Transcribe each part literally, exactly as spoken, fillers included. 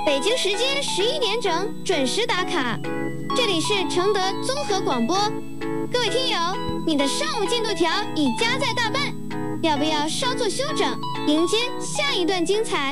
北京时间十一点整准时打卡。这里是承德综合广播，各位听友，你的上午进度条已加载大半，要不要稍作休整，迎接下一段精彩？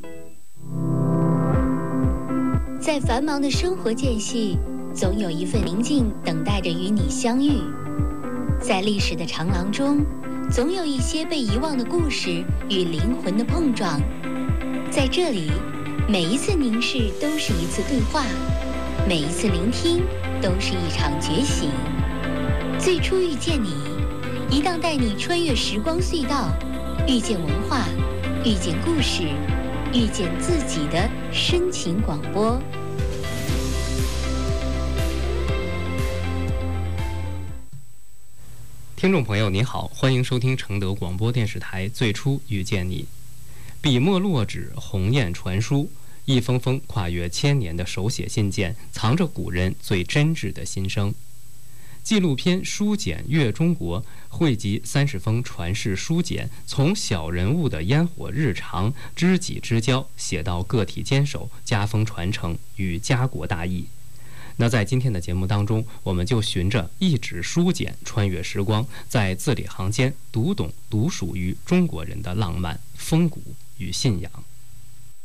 在繁忙的生活间隙，总有一份宁静等待着与你相遇。在历史的长廊中，总有一些被遗忘的故事与灵魂的碰撞。在这里，每一次凝视都是一次对话，每一次聆听都是一场觉醒。最初遇见你，一档带你穿越时光隧道，遇见文化，遇见故事，遇见自己的深情广播。 听众朋友您好，欢迎收听承德广播电视台最初遇见你。笔墨落纸，鸿雁传书，一封封跨越千年的手写信件，藏着古人最真挚的心声。纪录片《书简阅中国》汇集三十封传世书简，从小人物的烟火日常、知己之交，写到个体坚守、家风传承与家国大义。那在今天的节目当中，我们就循着一纸书简穿越时光，在字里行间读懂独属于中国人的浪漫、风骨与信仰。